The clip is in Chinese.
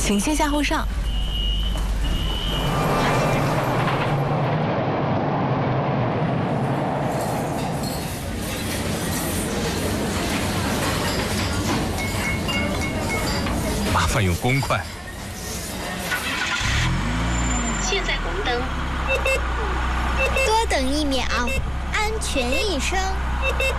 请先下后上。 麻烦用公筷。 现在红灯， 多等1秒，安全一生。